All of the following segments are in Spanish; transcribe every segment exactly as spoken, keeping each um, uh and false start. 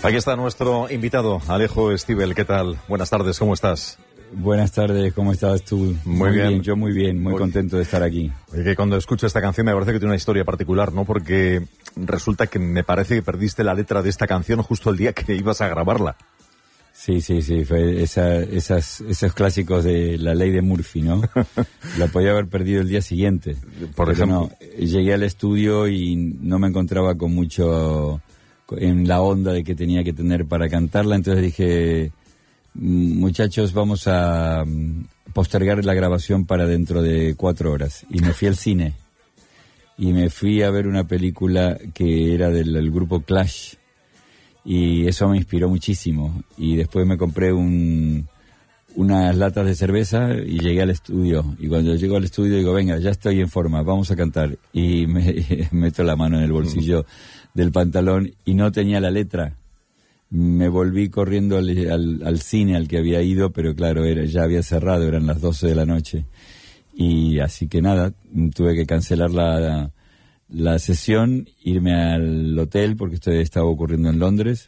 Aquí está nuestro invitado, Alejo Stivel. ¿Qué tal? Buenas tardes, ¿cómo estás? Buenas tardes, ¿cómo estás tú? Muy, muy bien. bien. Yo muy bien, muy Oye, contento de estar aquí. Oye, que cuando escucho esta canción me parece que tiene una historia particular, ¿no? Porque resulta que me parece que perdiste la letra de esta canción justo el día que ibas a grabarla. Sí, sí, sí, fue esa, esas, esos clásicos de la ley de Murphy, ¿no? La podía haber perdido el día siguiente. Por ejemplo. No, llegué al estudio y no me encontraba con mucho en la onda de que tenía que tener para cantarla, entonces dije, muchachos, vamos a postergar la grabación para dentro de cuatro horas. Y me fui al cine. Y me fui a ver una película que era del, del grupo Clash. Y eso me inspiró muchísimo. Y después me compré un, unas latas de cerveza y llegué al estudio. Y cuando llego al estudio digo, venga, ya estoy en forma, vamos a cantar. Y me meto la mano en el bolsillo del pantalón y no tenía la letra. Me volví corriendo al, al, al cine al que había ido, pero claro, era, ya había cerrado, eran las doce de la noche. Y así que nada, tuve que cancelar la, la sesión, irme al hotel, porque esto estaba ocurriendo en Londres,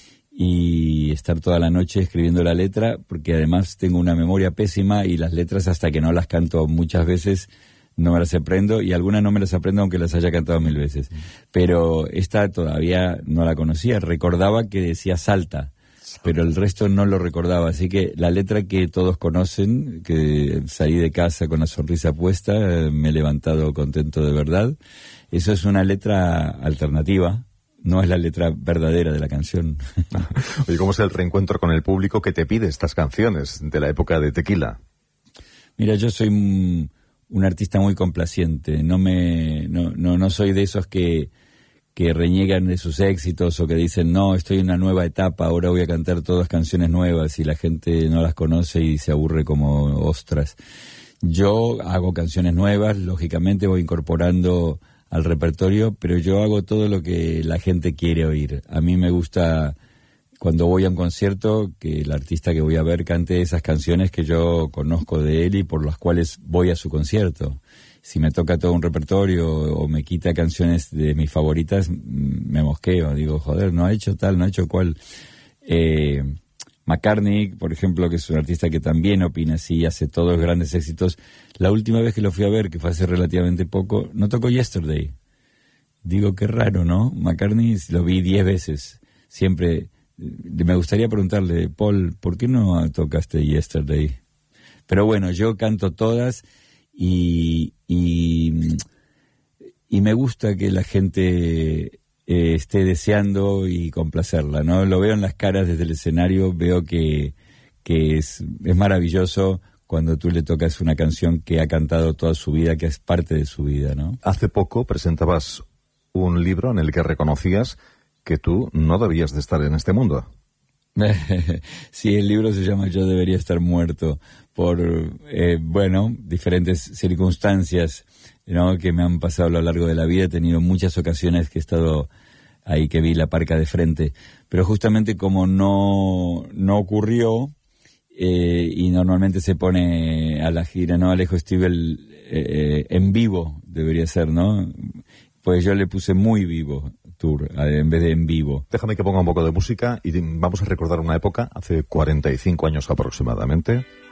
y estar toda la noche escribiendo la letra, porque además tengo una memoria pésima y las letras, hasta que no las canto muchas veces, no me las aprendo, y algunas no me las aprendo aunque las haya cantado mil veces. Pero esta todavía no la conocía, recordaba que decía Salta, pero el resto no lo recordaba, así que la letra que todos conocen, que salí de casa con la sonrisa puesta, me he levantado contento de verdad, eso es una letra alternativa, no es la letra verdadera de la canción. Oye, ¿cómo es el reencuentro con el público que te pide estas canciones de la época de Tequila? Mira, yo soy un, un artista muy complaciente, no me no, no, no soy de esos que, que reniegan de sus éxitos o que dicen, no, estoy en una nueva etapa, ahora voy a cantar todas canciones nuevas, y la gente no las conoce y se aburre como ostras. Yo hago canciones nuevas, lógicamente voy incorporando al repertorio, pero yo hago todo lo que la gente quiere oír. A mí me gusta, cuando voy a un concierto, que el artista que voy a ver cante esas canciones que yo conozco de él y por las cuales voy a su concierto. Si me toca todo un repertorio o me quita canciones de mis favoritas, me mosqueo. Digo, joder, no ha hecho tal, no ha hecho cual. Eh, McCartney, por ejemplo, que es un artista que también opina así, hace todos los grandes éxitos. La última vez que lo fui a ver, que fue hace relativamente poco, no tocó Yesterday. Digo, qué raro, ¿no? McCartney lo vi diez veces. Siempre me gustaría preguntarle, Paul, ¿por qué no tocaste Yesterday? Pero bueno, yo canto todas y, y, y me gusta que la gente eh, esté deseando y complacerla, ¿no? Lo veo en las caras desde el escenario, veo que, que es, es maravilloso cuando tú le tocas una canción que ha cantado toda su vida, que es parte de su vida, ¿no? Hace poco presentabas un libro en el que reconocías que tú no debías de estar en este mundo. Sí, el libro se llama Yo debería estar muerto, por, eh, bueno, diferentes circunstancias, ¿no?, que me han pasado a lo largo de la vida. He tenido muchas ocasiones que he estado ahí, que vi la parca de frente, pero justamente como no, no ocurrió, eh, y normalmente se pone a la gira, ¿no? Alejo Stivel eh, en vivo debería ser, ¿no? Pues yo le puse muy vivo tour en vez de en vivo. Déjame que ponga un poco de música y vamos a recordar una época, hace cuarenta y cinco años aproximadamente.